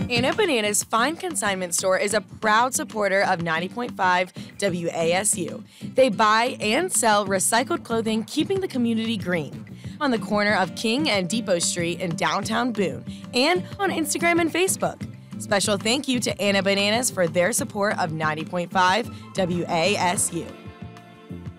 Anna Banana's Fine Consignment Store is a proud supporter of 90.5 WASU. They buy and sell recycled clothing, keeping the community green. On the corner of King and Depot Street in downtown Boone, and on Instagram and Facebook. Special thank you to Anna Bananas for their support of 90.5 WASU.